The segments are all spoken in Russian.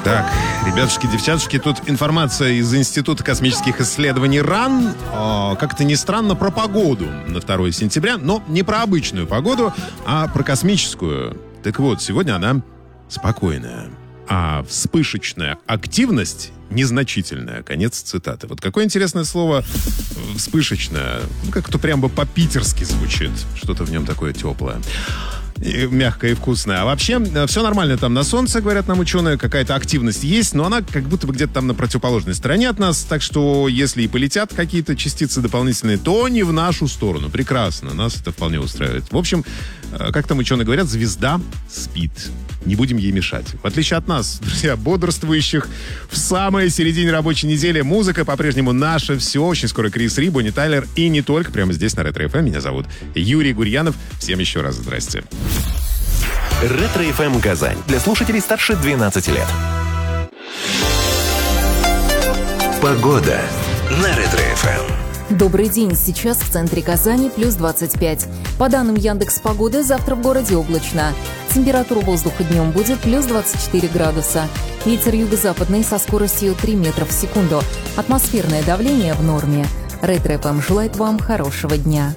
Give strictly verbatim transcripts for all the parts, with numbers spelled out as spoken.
Так, ребятушки, девчатушки, тут информация из Института космических исследований РАН. О, как-то не странно, про погоду на второе сентября, но не про обычную погоду, а про космическую. Так вот, сегодня она спокойная, а вспышечная активность незначительная. Конец цитаты. Вот какое интересное слово «вспышечная». Ну, как-то прям бы по-питерски звучит. Что-то в нем такое теплое. И мягкое и вкусное. А вообще, все нормально там на Солнце, говорят нам ученые. Какая-то активность есть, но она как будто бы где-то там на противоположной стороне от нас. Так что, если и полетят какие-то частицы дополнительные, то не в нашу сторону. Прекрасно. Нас это вполне устраивает. В общем, как там ученые говорят, звезда спит. Не будем ей мешать. В отличие от нас, друзья, бодрствующих в самой середине рабочей недели, музыка по-прежнему наше все. Очень скоро Крис Ри, Бонни Тайлер и не только. Прямо здесь на Ретро эф эм. Меня зовут Юрий Гурьянов. Всем еще раз здрасте. Ретро эф эм Казань. Для слушателей старше двенадцати лет. Погода на Ретро эф эм. Добрый день. Сейчас в центре Казани плюс двадцать пять. По данным Яндекс.Погоды, завтра в городе облачно. Температура воздуха днем будет плюс двадцать четыре градуса. Ветер юго-западный со скоростью три метра в секунду. Атмосферное давление в норме. Ретро эф эм желает вам хорошего дня.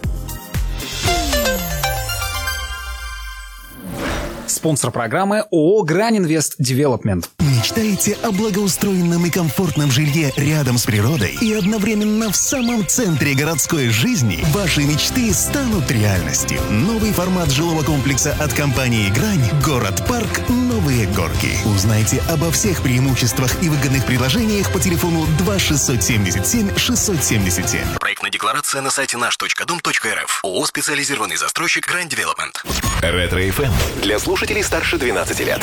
Спонсор программы ООО «Грань Инвест Девелопмент». Мечтаете о благоустроенном и комфортном жилье рядом с природой и одновременно в самом центре городской жизни? Ваши мечты станут реальностью. Новый формат жилого комплекса от компании «Грань» – город-парк «Новые горки». Узнайте обо всех преимуществах и выгодных предложениях по телефону два шестьсот семьдесят семь шестьсот семьдесят семь. Проектная декларация на сайте наш точка дом точка эр эф. ООО «Специализированный застройщик Грань Девелопмент». Ретро эф эм. Для слушателей старше двенадцати лет.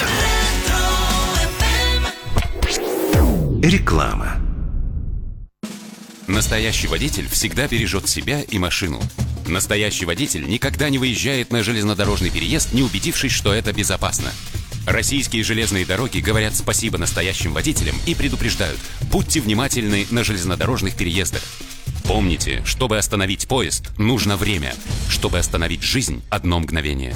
Реклама. Настоящий водитель всегда бережет себя и машину. Настоящий водитель никогда не выезжает на железнодорожный переезд, не убедившись, что это безопасно. Российские железные дороги говорят спасибо настоящим водителям и предупреждают: будьте внимательны на железнодорожных переездах. Помните, чтобы остановить поезд, нужно время. Чтобы остановить жизнь, одно мгновение.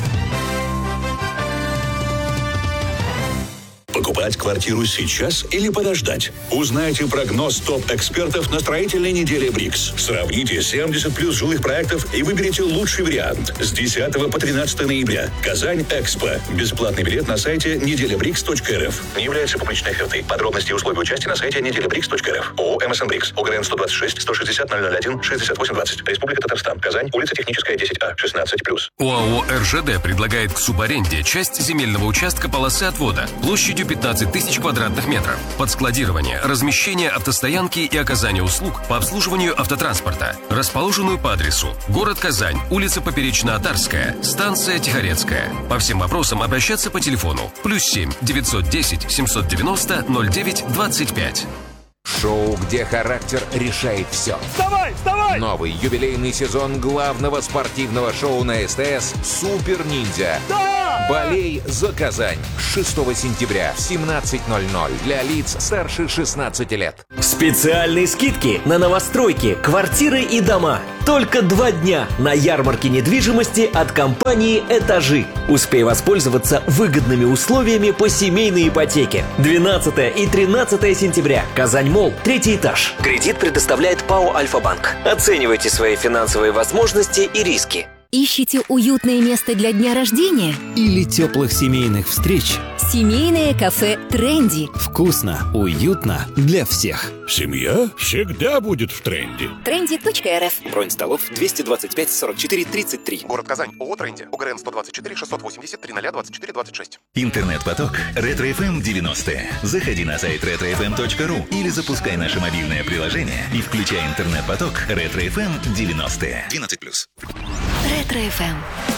Покупать квартиру сейчас или подождать? Узнайте прогноз топ-экспертов на строительной неделе БРИКС. Сравните семьдесят плюс жилых проектов и выберите лучший вариант. С десятого по тринадцатое ноября. Казань Экспо. Бесплатный билет на сайте неделя брикс точка эр эф. Не является публичной офертой. Подробности и условия участия на сайте неделя брикс точка эр эф. ООО «эм эс эн Брикс». ОГРН сто двадцать шесть сто шестьдесят ноль ноль один шестьдесят восемь двадцать. Республика Татарстан. Казань. Улица Техническая, десять А. шестнадцать плюс. ОАО «эр жэ дэ» предлагает к субаренде часть земельного участка полосы отвода площадью пятнадцать тысяч квадратных метров под складирование, размещение автостоянки и оказание услуг по обслуживанию автотранспорта, расположенную по адресу: город Казань, улица Поперечно-Атарская, станция Тихорецкая. По всем вопросам обращаться по телефону плюс семь девятьсот десять семьсот девяносто ноль девять двадцать пять. Шоу, где характер решает все. Вставай, вставай! Новый юбилейный сезон главного спортивного шоу на эс тэ эс «Супер Ниндзя». Да! Болей за Казань. шестого сентября в семнадцать ноль ноль для лиц старше шестнадцати лет. Специальные скидки на новостройки, квартиры и дома. Только два дня на ярмарке недвижимости от компании «Этажи». Успей воспользоваться выгодными условиями по семейной ипотеке. двенадцатого и тринадцатого сентября. Казань-Молл, третий этаж. Кредит предоставляет ПАО «Альфа-Банк». Оценивайте свои финансовые возможности и риски. Ищите уютное место для дня рождения? Или теплых семейных встреч? Семейное кафе «Тренди». Вкусно, уютно для всех. Семья всегда будет в тренде. тренди точка эр эф. Бронь столов двести двадцать пять сорок четыре тридцать три. Город Казань. ООО «Тренди». ОГРН сто двадцать четыре шестьсот восемьдесят тридцать двадцать четыре двадцать шесть. Интернет-поток Ретро эф эм девяносто. Заходи на сайт ретро эф эм точка ру или запускай наше мобильное приложение и включай интернет-поток Ретро эф эм девяносто. двенадцать плюс. Ретро эф эм.